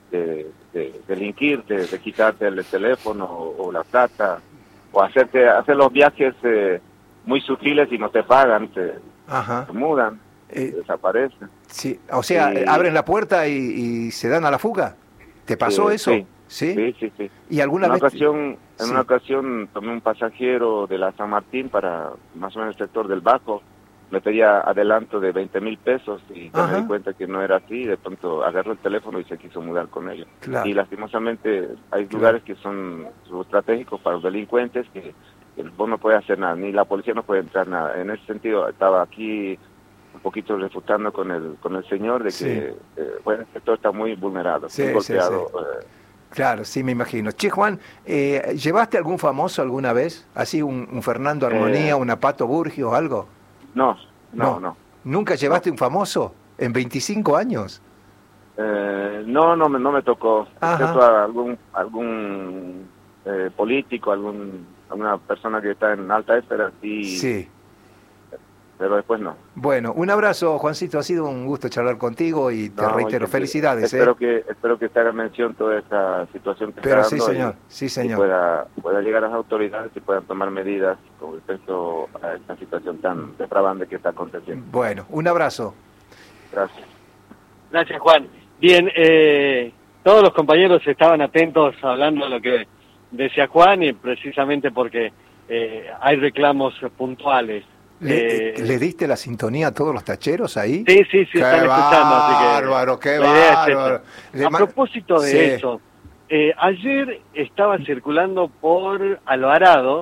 de delinquir, de quitarte el teléfono o la plata, o hacer los viajes muy sutiles y no te pagan, se mudan, desaparecen. Sí, o sea, abren la puerta y se dan a la fuga. ¿Te pasó eso? Sí. ¿Y alguna en vez? En una ocasión tomé un pasajero de la San Martín para más o menos el sector del Bajo. Me pedía adelanto de 20,000 pesos y ya me di cuenta que no era así. De pronto agarró el teléfono y se quiso mudar con ellos. Claro. Y lastimosamente hay lugares que son estratégicos para los delincuentes que vos no puedes hacer nada, ni la policía no puede entrar nada. En ese sentido estaba aquí un poquito refutando con el señor de que el sector está muy vulnerado, muy golpeado. Claro, sí, me imagino. Che, Juan, ¿llevaste algún famoso alguna vez? ¿Así un Fernando Armonía, un Pato Burgio o algo? No. ¿Nunca llevaste un famoso en 25 años? No me tocó. Excepto a algún político, alguna persona que está en alta esfera, sí. Pero después no. Bueno, un abrazo, Juancito, ha sido un gusto charlar contigo y te reitero, felicidades. Espero que te haga mención toda esta situación que está dando. Sí, señor. Y pueda llegar a las autoridades y puedan tomar medidas con respecto a esta situación tan depravante que está aconteciendo. Bueno, un abrazo. Gracias. Gracias, Juan. Bien, todos los compañeros estaban atentos hablando de lo que decía Juan, y precisamente porque hay reclamos puntuales. ¿Le diste la sintonía a todos los tacheros ahí? Sí, están escuchando. Bárbaro, qué bárbaro. A propósito de eso, ayer estaba circulando por Alvarado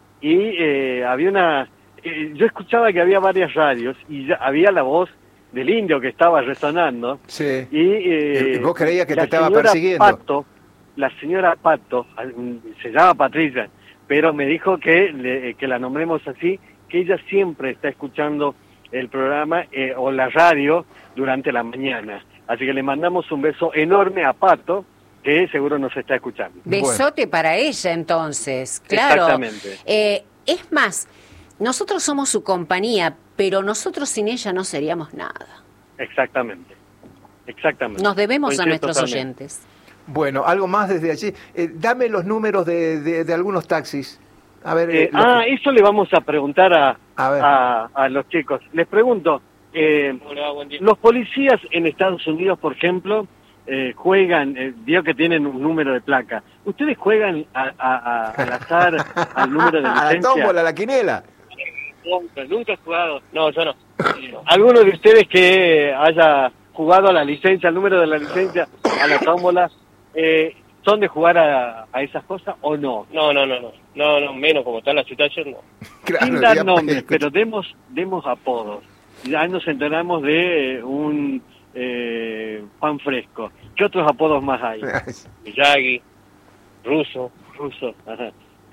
y había yo escuchaba que había varias radios y ya había la voz del indio que estaba resonando. Sí. Y vos creías que te estaba persiguiendo. La señora Pato, se llama Patricia, pero me dijo que la nombremos así, que ella siempre está escuchando el programa o la radio durante la mañana. Así que le mandamos un beso enorme a Pato, que seguro nos está escuchando. Besote para ella, entonces. Claro. Exactamente. Es más, nosotros somos su compañía, pero nosotros sin ella no seríamos nada. Exactamente. Nos debemos a nuestros totalmente. oyentes. Bueno, algo más desde allí. Dame los números de algunos taxis. A ver, eso le vamos a preguntar a los chicos. Les pregunto, los policías en Estados Unidos, por ejemplo, juegan, veo que tienen un número de placa. ¿Ustedes juegan al azar al número de licencia? A la tómbola, a la quinela. Nunca he jugado. No, yo no. ¿Alguno de ustedes que haya jugado a la licencia, al número de la licencia, a la tómbola, son de jugar a esas cosas o no? No, menos como está la situación, no. Claro, sin dar nombres, pero demos apodos. Ya nos enteramos de un Juan Fresco. ¿Qué otros apodos más hay? Miyagi, Ruso. Ajá.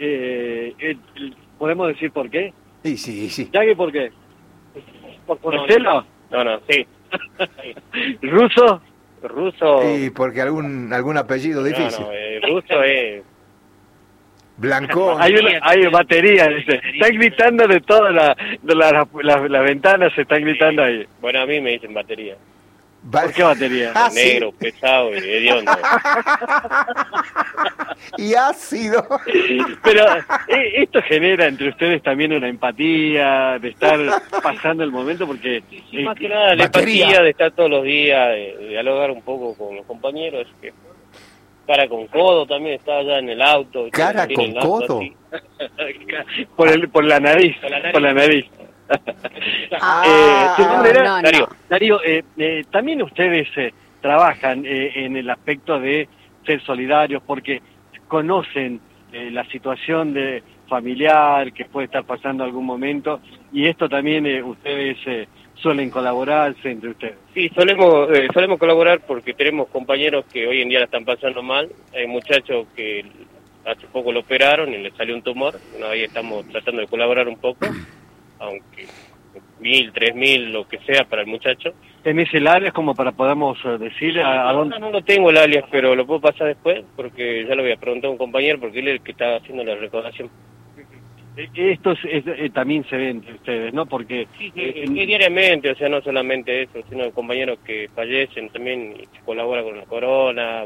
¿Podemos decir por qué? Sí. ¿Miyagi por qué? ¿Por celo? No, sí. ¿Ruso? Sí, porque algún apellido difícil. Ruso es... Blancón. Hay batería, dice. Están gritando de todas las ventanas, se están gritando ahí. Bueno, a mí me dicen batería. ¿Por qué batería? Negro, ¿sí? Pesado y hediondo. Y ácido. Pero esto genera entre ustedes también una empatía, de estar pasando el momento, porque... Sí, más que nada, la empatía de estar todos los días, de dialogar un poco con los compañeros, que cara con codo también está allá en el auto. ¿Cara con codo? Por la nariz. ¿Tu nombre era? Darío. Darío, también ustedes trabajan en el aspecto de ser solidarios porque conocen la situación de familiar que puede estar pasando algún momento, y esto también ustedes suelen colaborarse entre ustedes. Sí, solemos colaborar porque tenemos compañeros que hoy en día la están pasando mal. Hay muchachos que hace poco lo operaron y le salió un tumor. Bueno, ahí estamos tratando de colaborar un poco, aunque 1.000, 3.000, lo que sea para el muchacho. ¿Tenés el alias como para podamos decirle a dónde? No tengo el alias, pero lo puedo pasar después, porque ya lo voy a preguntar a un compañero, porque él es el que está haciendo la recaudación. Esto también se ve entre ustedes, ¿no? Porque diariamente, o sea, no solamente eso, sino compañeros que fallecen también y se colabora con la corona,